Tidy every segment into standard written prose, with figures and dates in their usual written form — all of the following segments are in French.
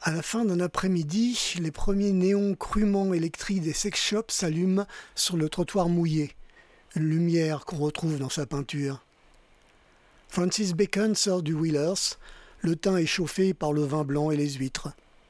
À la fin d'un après-midi, les premiers néons crûment électriques des sex shops s'allument sur le trottoir mouillé, une lumière qu'on retrouve dans sa peinture. Francis Bacon sort du Wheelers, le teint échauffé par le vin blanc et les huîtres.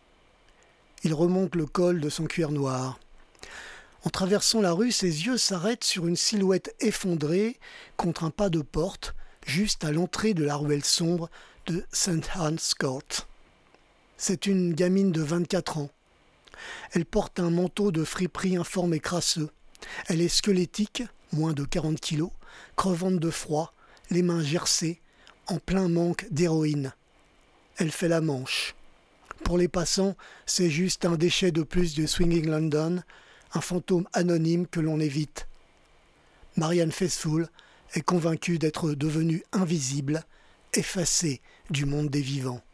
Il remonte le col de son cuir noir. En traversant la rue, ses yeux s'arrêtent sur une silhouette effondrée contre un pas de porte, juste à l'entrée de la ruelle sombre de St. Anne's Court. C'est une gamine de 24 ans. Elle porte un manteau de friperie informe et crasseux. Elle est squelettique, moins de 40 kilos, crevante de froid, les mains gercées, en plein manque d'héroïne. Elle fait la manche. Pour les passants, c'est juste un déchet de plus de Swinging London, un fantôme anonyme que l'on évite. Marianne Faithfull est convaincue d'être devenue invisible, effacée du monde des vivants.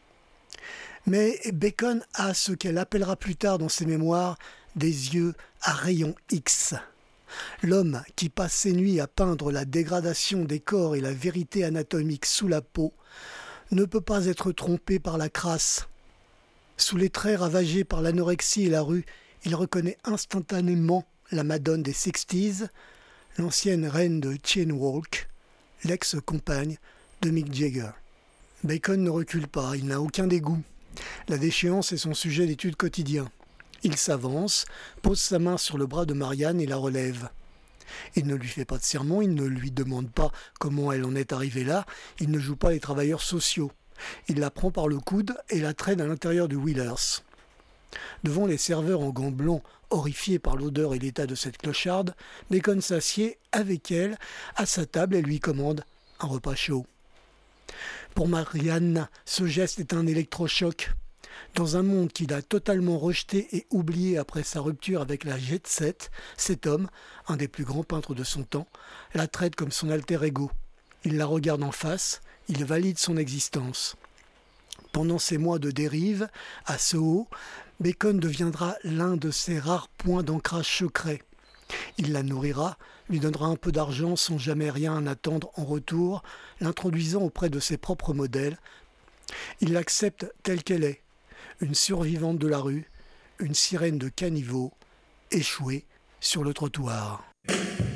Mais Bacon a ce qu'elle appellera plus tard dans ses mémoires des yeux à rayons X. L'homme qui passe ses nuits à peindre la dégradation des corps et la vérité anatomique sous la peau ne peut pas être trompé par la crasse. Sous les traits ravagés par l'anorexie et la rue, il reconnaît instantanément la Madone des 60s, l'ancienne reine de Chain Walk, l'ex-compagne de Mick Jagger. Bacon ne recule pas, il n'a aucun dégoût. La déchéance est son sujet d'étude quotidien. Il s'avance, pose sa main sur le bras de Marianne et la relève. Il ne lui fait pas de sermon, il ne lui demande pas comment elle en est arrivée là, il ne joue pas les travailleurs sociaux. Il la prend par le coude et la traîne à l'intérieur du Wheelers. Devant les serveurs en gants blancs, horrifiés par l'odeur et l'état de cette clocharde, Bacon s'assied avec elle à sa table et lui commande un repas chaud. Pour Marianne, ce geste est un électrochoc. Dans un monde qu'il a totalement rejeté et oublié après sa rupture avec la Jet Set, cet homme, un des plus grands peintres de son temps, la traite comme son alter ego. Il la regarde en face, il valide son existence. Pendant ces mois de dérive, à Soho, Bacon deviendra l'un de ses rares points d'ancrage secret. Il la nourrira, lui donnera un peu d'argent sans jamais rien attendre en retour, l'introduisant auprès de ses propres modèles. Il l'accepte telle qu'elle est, une survivante de la rue, une sirène de caniveau, échouée sur le trottoir.